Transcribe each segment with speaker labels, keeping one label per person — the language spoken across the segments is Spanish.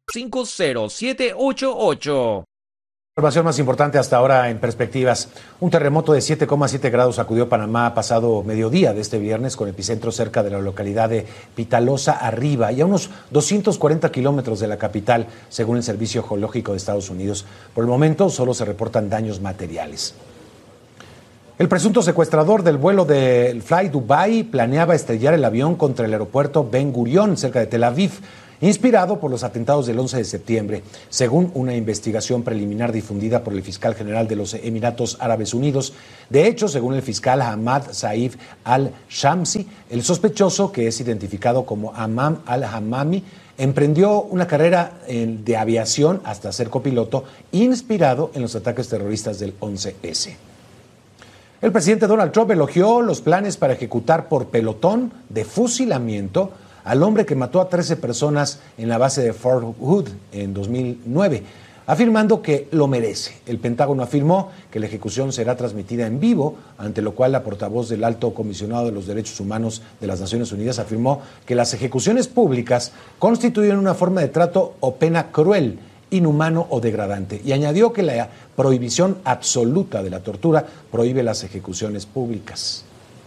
Speaker 1: 50-788.
Speaker 2: Información más importante hasta ahora en perspectivas. Un terremoto de 7,7 grados sacudió Panamá pasado mediodía de este viernes, con epicentro cerca de la localidad de Pitalosa Arriba y a unos 240 kilómetros de la capital, según el Servicio Geológico de Estados Unidos. Por el momento solo se reportan daños materiales. El presunto secuestrador del vuelo del Fly Dubai planeaba estrellar el avión contra el aeropuerto Ben Gurion, cerca de Tel Aviv, inspirado por los atentados del 11 de septiembre, según una investigación preliminar difundida por el fiscal general de los Emiratos Árabes Unidos. De hecho, según el fiscal Hamad Saif al-Shamsi, el sospechoso, que es identificado como Amam al-Hammami, emprendió una carrera de aviación hasta ser copiloto, inspirado en los ataques terroristas del 11S. El presidente Donald Trump elogió los planes para ejecutar por pelotón de fusilamiento al hombre que mató a 13 personas en la base de Fort Hood en 2009, afirmando que lo merece. El Pentágono afirmó que la ejecución será transmitida en vivo, ante lo cual la portavoz del Alto Comisionado de los Derechos Humanos de las Naciones Unidas afirmó que las ejecuciones públicas constituyen una forma de trato o pena cruel, inhumano o degradante, y añadió que la prohibición absoluta de la tortura prohíbe las ejecuciones públicas.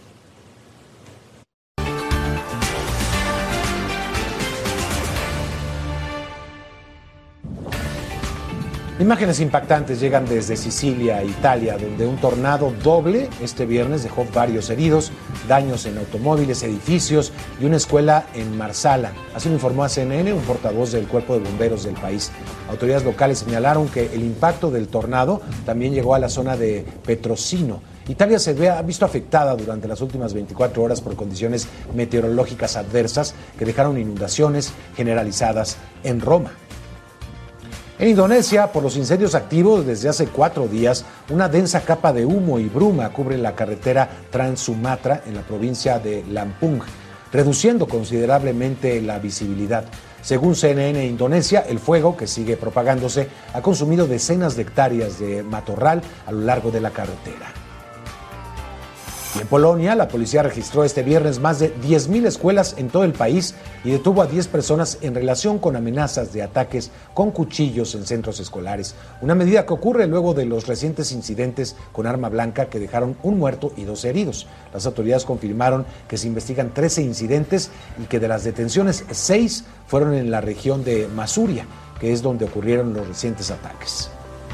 Speaker 2: Imágenes impactantes llegan desde Sicilia, Italia, donde un tornado doble este viernes dejó varios heridos, daños en automóviles, edificios y una escuela en Marsala. Así lo informó a CNN un portavoz del Cuerpo de Bomberos del país. Autoridades locales señalaron que el impacto del tornado también llegó a la zona de Petrosino. Italia se ha visto afectada durante las últimas 24 horas por condiciones meteorológicas adversas que dejaron inundaciones generalizadas en Roma. En Indonesia, por los incendios activos desde hace 4 días, una densa capa de humo y bruma cubre la carretera Trans-Sumatra en la provincia de Lampung, reduciendo considerablemente la visibilidad. Según CNN Indonesia, el fuego, que sigue propagándose, ha consumido decenas de hectáreas de matorral a lo largo de la carretera. Y en Polonia, la policía registró este viernes más de 10,000 escuelas en todo el país y detuvo a 10 personas en relación con amenazas de ataques con cuchillos en centros escolares. Una medida que ocurre luego de los recientes incidentes con arma blanca que dejaron un muerto y 2 heridos. Las autoridades confirmaron que se investigan 13 incidentes y que de las detenciones, 6 fueron en la región de Masuria, que es donde ocurrieron los recientes ataques.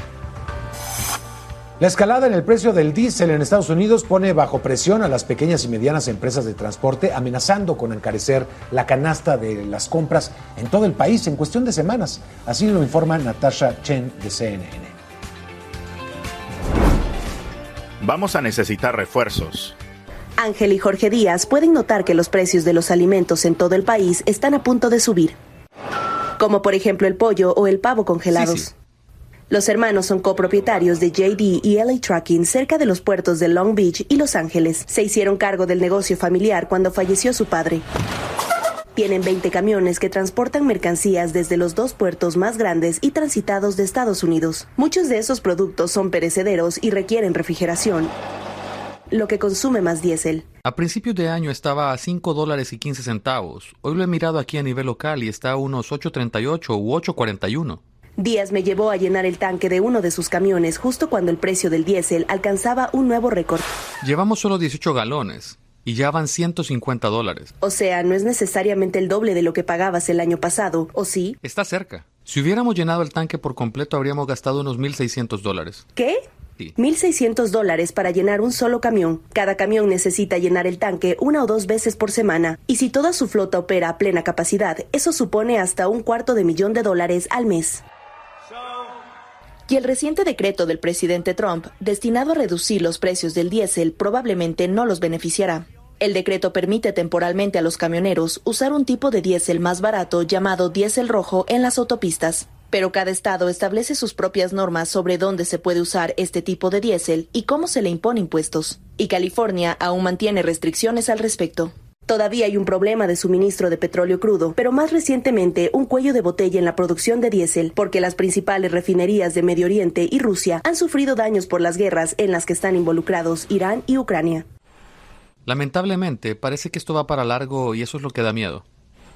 Speaker 2: La escalada en el precio del diésel en Estados Unidos pone bajo presión a las pequeñas y medianas empresas de transporte, amenazando con encarecer la canasta de las compras en todo el país en cuestión de semanas. Así lo informa Natasha Chen de CNN.
Speaker 3: Vamos a necesitar refuerzos.
Speaker 4: Ángel y Jorge Díaz pueden notar que los precios de los alimentos en todo el país están a punto de subir, como por ejemplo el pollo o el pavo congelados. Sí. Los hermanos son copropietarios de JD y LA Trucking cerca de los puertos de Long Beach y Los Ángeles. Se hicieron cargo del negocio familiar cuando falleció su padre. Tienen 20 camiones que transportan mercancías desde los 2 puertos más grandes y transitados de Estados Unidos. Muchos de esos productos son perecederos y requieren refrigeración, lo que consume más diésel.
Speaker 5: A principios de año estaba a $5.15. Hoy lo he mirado aquí a nivel local y está a unos $8.38 u $8.41.
Speaker 4: Díaz me llevó a llenar el tanque de uno de sus camiones justo cuando el precio del diésel alcanzaba un nuevo récord.
Speaker 5: Llevamos solo 18 galones y ya van $150.
Speaker 4: O sea, no es necesariamente el doble de lo que pagabas el año pasado, ¿o sí?
Speaker 5: Está cerca. Si hubiéramos llenado el tanque por completo, habríamos gastado unos $1,600.
Speaker 4: ¿Qué?
Speaker 5: Sí.
Speaker 4: $1,600 para llenar un solo camión. Cada camión necesita llenar el tanque 1 o 2 veces por semana. Y si toda su flota opera a plena capacidad, eso supone hasta $250,000 al mes. Y el reciente decreto del presidente Trump, destinado a reducir los precios del diésel, probablemente no los beneficiará. El decreto permite temporalmente a los camioneros usar un tipo de diésel más barato llamado diésel rojo en las autopistas. Pero cada estado establece sus propias normas sobre dónde se puede usar este tipo de diésel y cómo se le impone impuestos. Y California aún mantiene restricciones al respecto. Todavía hay un problema de suministro de petróleo crudo, pero más recientemente un cuello de botella en la producción de diésel, porque las principales refinerías de Medio Oriente y Rusia han sufrido daños por las guerras en las que están involucrados Irán y Ucrania.
Speaker 5: Lamentablemente, parece que esto va para largo y eso es lo que da miedo.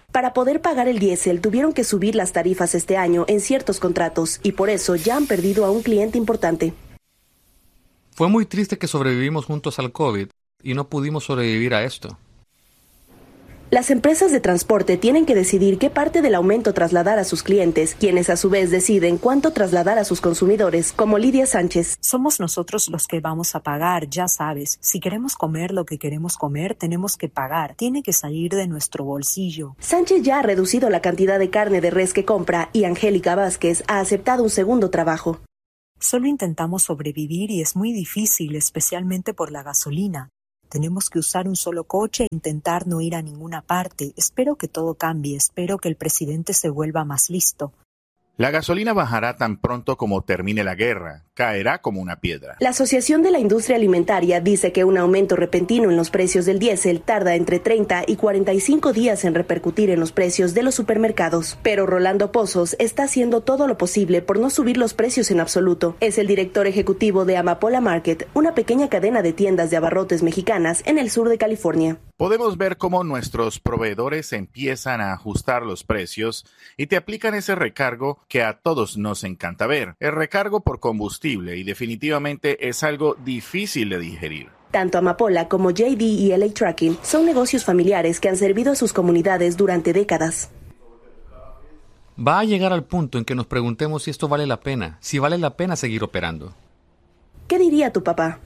Speaker 4: Para poder pagar el diésel tuvieron que subir las tarifas este año en ciertos contratos y por eso ya han perdido a un cliente importante.
Speaker 5: Fue muy triste que sobrevivimos juntos al COVID y no pudimos sobrevivir a esto.
Speaker 4: Las empresas de transporte tienen que decidir qué parte del aumento trasladar a sus clientes, quienes a su vez deciden cuánto trasladar a sus consumidores, como Lidia Sánchez.
Speaker 1: Somos nosotros los que vamos a pagar, ya sabes. Si queremos comer lo que queremos comer, tenemos que pagar. Tiene que salir de nuestro bolsillo.
Speaker 4: Sánchez ya ha reducido la cantidad de carne de res que compra y Angélica Vázquez ha aceptado un segundo trabajo.
Speaker 1: Solo intentamos sobrevivir y es muy difícil, especialmente por la gasolina. Tenemos que usar un solo coche e intentar no ir a ninguna parte. Espero que todo cambie, espero que el presidente se vuelva más listo.
Speaker 3: La gasolina bajará tan pronto como termine la guerra. Caerá como una piedra.
Speaker 4: La Asociación de la Industria Alimentaria dice que un aumento repentino en los precios del diésel tarda entre 30 y 45 días en repercutir en los precios de los supermercados. Pero Rolando Pozos está haciendo todo lo posible por no subir los precios en absoluto. Es el director ejecutivo de Amapola Market, una pequeña cadena de tiendas de abarrotes mexicanas en el sur de California.
Speaker 3: Podemos ver cómo nuestros proveedores empiezan a ajustar los precios y te aplican ese recargo que a todos nos encanta ver. El recargo por combustible y definitivamente es algo difícil de digerir.
Speaker 4: Tanto Amapola como JD y LA Trucking son negocios familiares que han servido a sus comunidades durante décadas.
Speaker 5: Va a llegar al punto en que nos preguntemos si esto vale la pena, si vale la pena seguir operando.
Speaker 4: ¿Qué diría tu papá?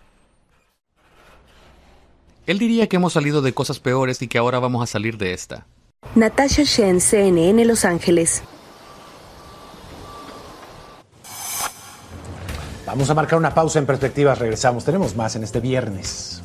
Speaker 5: Él diría que hemos salido de cosas peores y que ahora vamos a salir de esta.
Speaker 4: Natasha Shen, CNN, Los Ángeles.
Speaker 2: Vamos a marcar una pausa en Perspectivas. Regresamos. Tenemos más en este viernes.